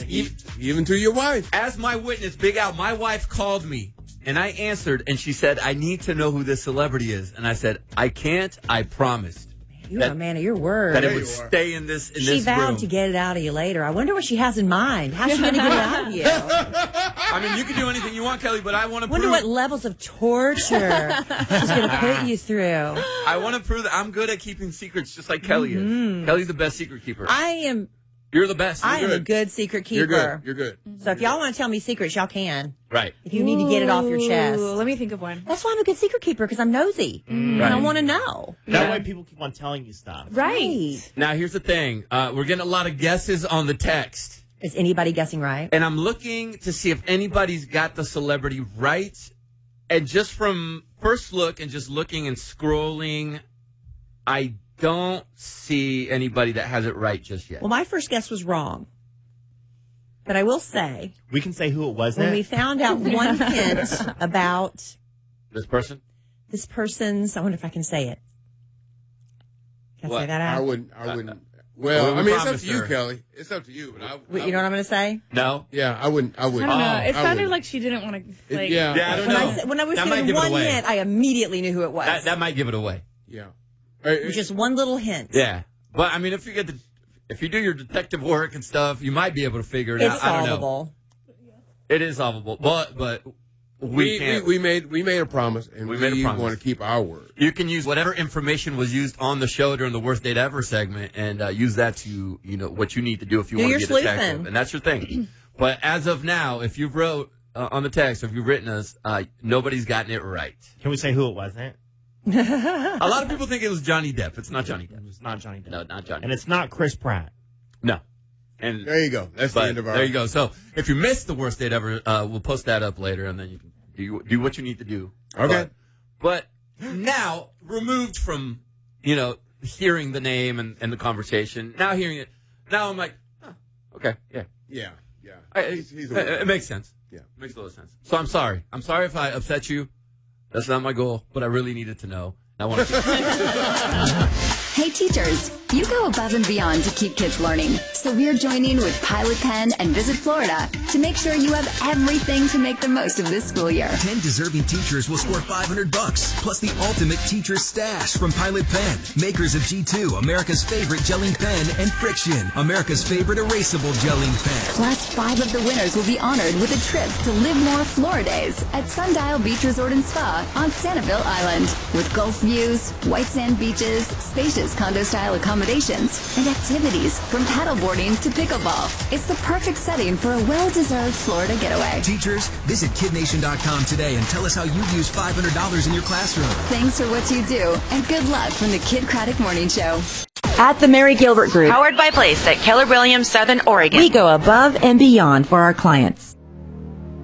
Even to your wife. As my witness, Big Al, my wife called me, and I answered, and she said, I need to know who this celebrity is. And I said, I can't, I promised. You're a man of your word. That it would stay in this room. She vowed to get it out of you later. I wonder what she has in mind. How's she going to get it out of you? I mean, you can do anything you want, Kelly, but I want to prove... wonder what levels of torture she's going to put you through. I want to prove that I'm good at keeping secrets just like Kelly is. Kelly's the best secret keeper. You're the best. I am a good secret keeper. You're good. So if y'all want to tell me secrets, y'all can. Right. If you need to get it off your chest. Let me think of one. That's why I'm a good secret keeper, because I'm nosy. And I want to know. That way people keep on telling you stuff. Right. Now, here's the thing. We're getting a lot of guesses on the text. Is anybody guessing right? And I'm looking to see if anybody's got the celebrity right. And just from first look and just looking and scrolling, I don't see anybody that has it right just yet. Well, my first guess was wrong. But I will say... We can say who it was. When we found out one hint about... This person? This person's... I wonder if I can say it. Can I say that out? I wouldn't. Well, I mean, it's up to you, Kelly. It's up to you. But you know what I'm going to say? No. Yeah, I wouldn't. I don't know. It sounded like she didn't want to. Like, yeah, I don't know. When I was given one hint, I immediately knew who it was. That might give it away. Yeah. Just one little hint. Yeah. But, I mean, if you do your detective work and stuff, you might be able to figure it out. It's solvable. It is solvable. But we can't. We made a promise, and we want to keep our word. You can use whatever information was used on the show during the Worst Date Ever segment and use that to, what you need to do if you want to get a detective. And that's your thing. But as of now, if you wrote on the text, or if you've written us, nobody's gotten it right. Can we say who it wasn't? A lot of people think it was Johnny Depp. It's not Johnny Depp. It's not Johnny Depp. No, not Johnny. And it's not Chris Pratt. No. And there you go. That's the end of our... There you go. So if you missed the Worst Date Ever, we'll post that up later, and then you can do what you need to do. Okay. But now, removed from, hearing the name and the conversation, now hearing it, now I'm like, okay, yeah. Yeah. It makes sense. Yeah. It makes a lot of sense. So I'm sorry. I'm sorry if I upset you. That's not my goal, but I really needed to know. I want to. Hey teachers, you go above and beyond to keep kids learning. So we're joining with Pilot Pen and Visit Florida to make sure you have everything to make the most of this school year. 10 deserving teachers will score $500, plus the ultimate teacher stash from Pilot Pen, makers of G2, America's favorite gelling pen, and Friction, America's favorite erasable gelling pen. Plus, 5 of the winners will be honored with a trip to Live More Floridays at Sundial Beach Resort and Spa on Sanibel Island. With Gulf views, white sand beaches, spacious condo-style accommodations, and activities from paddleboarding to pickleball. It's the perfect setting for a well-deserved Florida getaway. Teachers, visit KidNation.com today and tell us how you've used $500 in your classroom. Thanks for what you do, and good luck from the Kid Craddock Morning Show. At the Mary Gilbert Group, powered by Place at Keller Williams, Southern Oregon, we go above and beyond for our clients.